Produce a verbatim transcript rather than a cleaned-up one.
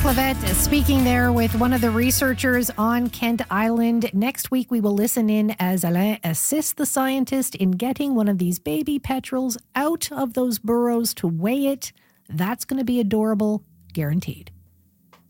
Clavette speaking there with one of the researchers on Kent Island. Next week, we will listen in as Alain assists the scientist in getting one of these baby petrels out of those burrows to weigh it. That's going to be adorable, guaranteed.